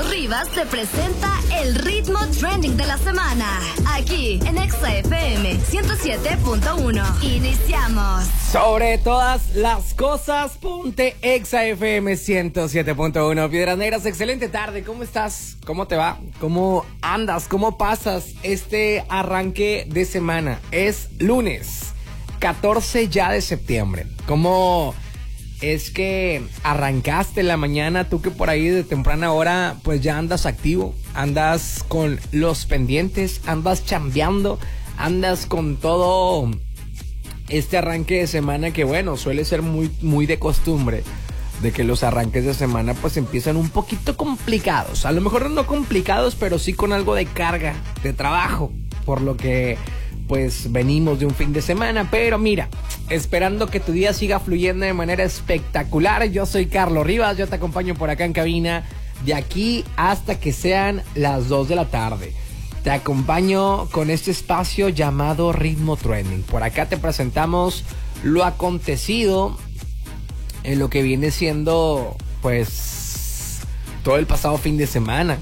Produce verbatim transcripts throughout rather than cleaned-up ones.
Carlos Rivas te presenta el ritmo trending de la semana, aquí en Exa F M ciento siete punto uno. Iniciamos. Sobre todas las cosas, ponte Exa F M ciento siete punto uno. Piedras Negras, excelente tarde. ¿Cómo estás? ¿Cómo te va? ¿Cómo andas? ¿Cómo pasas este arranque de semana? Es lunes, catorce ya de septiembre. ¿Cómo es que arrancaste la mañana? Tú que por ahí de temprana hora pues ya andas activo, andas con los pendientes, andas chambeando, andas con todo este arranque de semana que bueno, suele ser muy, muy de costumbre de que los arranques de semana pues empiezan un poquito complicados, a lo mejor no complicados, pero sí con algo de carga de trabajo, por lo que pues venimos de un fin de semana. Pero mira, esperando que tu día siga fluyendo de manera espectacular. Yo soy Carlos Rivas, yo te acompaño por acá en cabina de aquí hasta que sean las dos de la tarde. Te acompaño con este espacio llamado Ritmo Trending. Por acá te presentamos lo acontecido en lo que viene siendo pues todo el pasado fin de semana,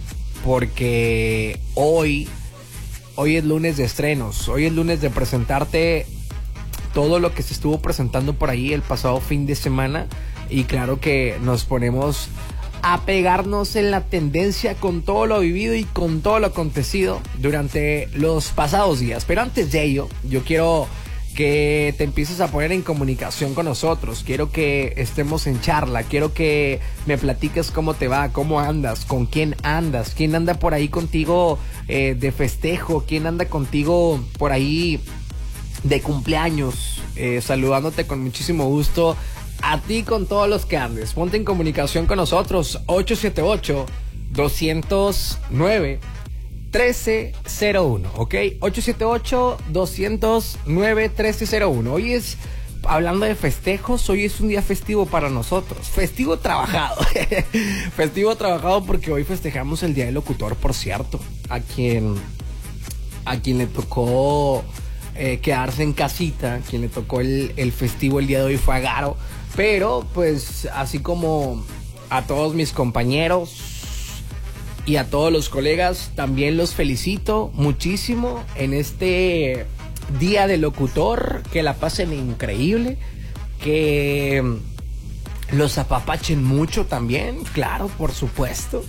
porque hoy Hoy es lunes de estrenos, hoy es lunes de presentarte todo lo que se estuvo presentando por ahí el pasado fin de semana. Y claro que nos ponemos a pegarnos en la tendencia con todo lo vivido y con todo lo acontecido durante los pasados días. Pero antes de ello, yo quiero que te empieces a poner en comunicación con nosotros. Quiero que estemos en charla, quiero que me platiques cómo te va, cómo andas, con quién andas, quién anda por ahí contigo eh, de festejo, quién anda contigo por ahí de cumpleaños, eh, saludándote con muchísimo gusto a ti, con todos los que andes. Ponte en comunicación con nosotros, ocho siete ocho, dos cero nueve, trece cero uno, ¿ok? ocho siete ocho, dos cero nueve, trece cero uno. Hoy es, hablando de festejos, hoy es un día festivo para nosotros. Festivo trabajado. Festivo trabajado porque hoy festejamos el Día del Locutor, por cierto. A quien, a quien le tocó eh, quedarse en casita, a quien le tocó el, el festivo el día de hoy fue a Garo. Pero, pues, así como a todos mis compañeros y a todos los colegas, también los felicito muchísimo en este Día del Locutor. Que la pasen increíble, que los apapachen mucho también, claro, por supuesto.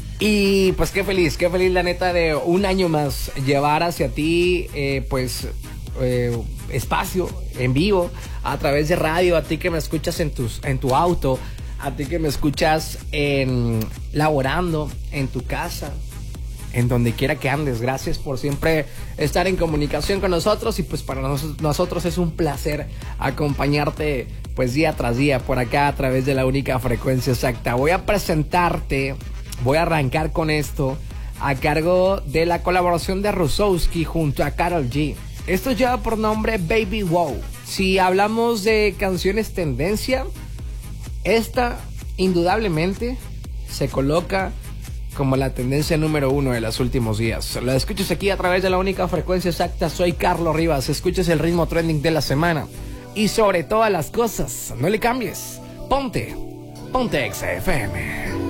Y pues qué feliz, qué feliz la neta de un año más llevar hacia ti eh, pues eh, espacio en vivo a través de radio, a ti que me escuchas en, tus, en tu auto, a ti que me escuchas en laborando, en tu casa, en donde quiera que andes. Gracias por siempre estar en comunicación con nosotros. Y pues para nos, nosotros es un placer acompañarte pues día tras día por acá a través de la única frecuencia exacta. Voy a presentarte, voy a arrancar con esto a cargo de la colaboración de Rusowski junto a Karol G. Esto lleva por nombre Baby Wow. Si hablamos de canciones tendencia, esta indudablemente se coloca como la tendencia número uno de los últimos días. La escuchas aquí a través de la única frecuencia exacta. Soy Carlos Rivas. Escuchas el ritmo trending de la semana. Y sobre todas las cosas, no le cambies. Ponte, ponte Exa F M.